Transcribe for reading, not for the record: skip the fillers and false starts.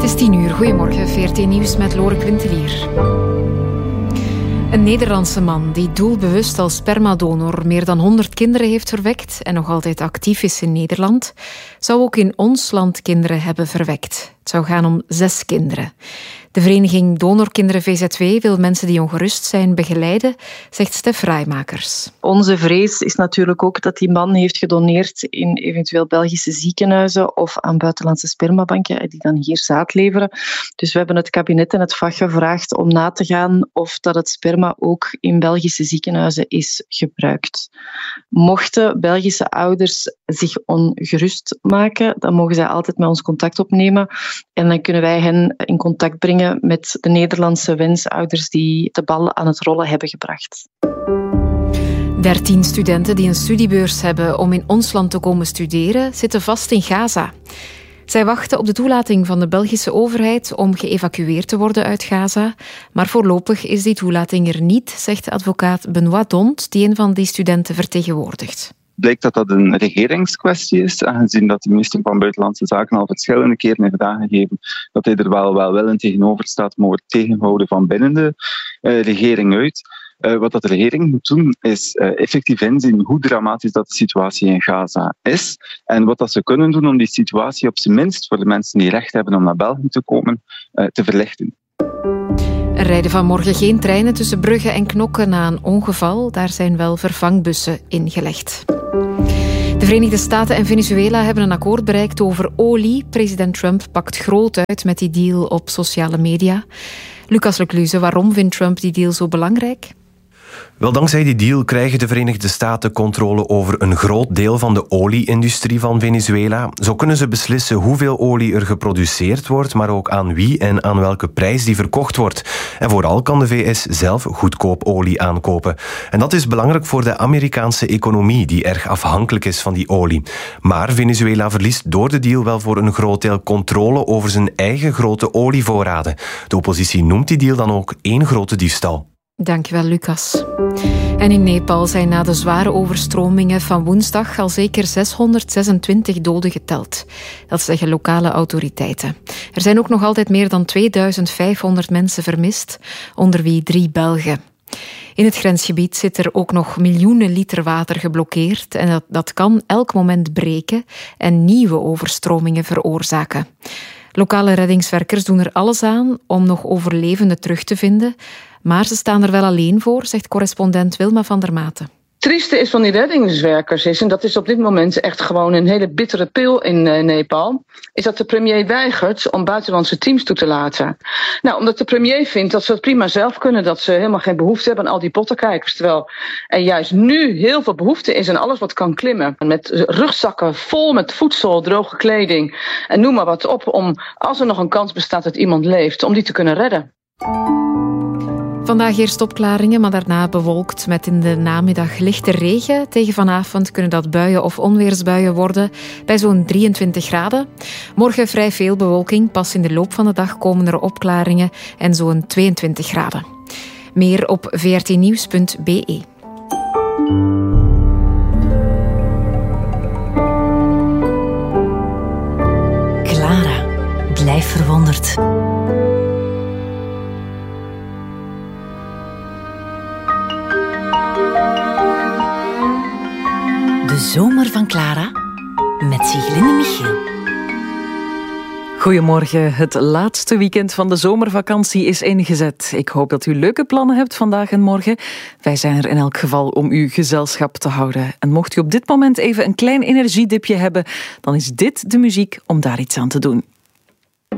is 10:00. Goedemorgen, VRT Nieuws met Lore Quintelier. Een Nederlandse man die doelbewust als spermadonor meer dan 100 kinderen heeft verwekt en nog altijd actief is in Nederland, zou ook in ons land kinderen hebben verwekt. Het zou gaan om 6 kinderen. De vereniging Donorkinderen VZW wil mensen die ongerust zijn begeleiden, zegt Stef Rijmakers. Onze vrees is natuurlijk ook dat die man heeft gedoneerd in eventueel Belgische ziekenhuizen of aan buitenlandse spermabanken die dan hier zaad leveren. Dus we hebben het kabinet en het vak gevraagd om na te gaan of dat het sperma ook in Belgische ziekenhuizen is gebruikt. Mochten Belgische ouders zich ongerust maken, dan mogen zij altijd met ons contact opnemen en dan kunnen wij hen in contact brengen met de Nederlandse wensouders die de bal aan het rollen hebben gebracht. 13 studenten die een studiebeurs hebben om in ons land te komen studeren, zitten vast in Gaza. Zij wachten op de toelating van de Belgische overheid om geëvacueerd te worden uit Gaza. Maar voorlopig is die toelating er niet, zegt advocaat Benoit Dont, die een van die studenten vertegenwoordigt. Blijkt dat dat een regeringskwestie is, aangezien dat de minister van Buitenlandse Zaken al verschillende keren heeft aangegeven dat hij er wel willend tegenover staat, maar wordt tegengehouden van binnen de regering uit. Wat dat de regering moet doen, is effectief inzien hoe dramatisch dat de situatie in Gaza is en wat dat ze kunnen doen om die situatie op zijn minst voor de mensen die recht hebben om naar België te komen, te verlichten. Er rijden vanmorgen geen treinen tussen Brugge en Knokke na een ongeval. Daar zijn wel vervangbussen ingelegd. De Verenigde Staten en Venezuela hebben een akkoord bereikt over olie. President Trump pakt groot uit met die deal op sociale media. Lucas Lecluze, waarom vindt Trump die deal zo belangrijk? Wel, dankzij die deal krijgen de Verenigde Staten controle over een groot deel van de olieindustrie van Venezuela. Zo kunnen ze beslissen hoeveel olie er geproduceerd wordt, maar ook aan wie en aan welke prijs die verkocht wordt. En vooral kan de VS zelf goedkoop olie aankopen. En dat is belangrijk voor de Amerikaanse economie, die erg afhankelijk is van die olie. Maar Venezuela verliest door de deal wel voor een groot deel controle over zijn eigen grote olievoorraden. De oppositie noemt die deal dan ook één grote diefstal. Dankjewel, Lucas. En in Nepal zijn na de zware overstromingen van woensdag al zeker 626 doden geteld. Dat zeggen lokale autoriteiten. Er zijn ook nog altijd meer dan 2500 mensen vermist, onder wie 3 Belgen. In het grensgebied zit er ook nog miljoenen liter water geblokkeerd en dat kan elk moment breken en nieuwe overstromingen veroorzaken. Lokale reddingswerkers doen er alles aan om nog overlevenden terug te vinden. Maar ze staan er wel alleen voor, zegt correspondent Wilma van der Maten. Het trieste is van die reddingswerkers is, en dat is op dit moment echt gewoon een hele bittere pil in Nepal, is dat de premier weigert om buitenlandse teams toe te laten. Nou, omdat de premier vindt dat ze het prima zelf kunnen, dat ze helemaal geen behoefte hebben aan al die pottenkijkers. Terwijl er juist nu heel veel behoefte is aan alles wat kan klimmen. Met rugzakken vol met voedsel, droge kleding en noem maar wat op, om als er nog een kans bestaat dat iemand leeft, om die te kunnen redden. Vandaag eerst opklaringen, maar daarna bewolkt met in de namiddag lichte regen. Tegen vanavond kunnen dat buien of onweersbuien worden bij zo'n 23 graden. Morgen vrij veel bewolking. Pas in de loop van de dag komen er opklaringen en zo'n 22 graden. Meer op vrtnieuws.be. Clara, blijf verwonderd. De zomer van Clara met Siglinde Michiel. Goedemorgen, het laatste weekend van de zomervakantie is ingezet. Ik hoop dat u leuke plannen hebt vandaag en morgen. Wij zijn er in elk geval om u gezelschap te houden. En mocht u op dit moment even een klein energiedipje hebben, dan is dit de muziek om daar iets aan te doen.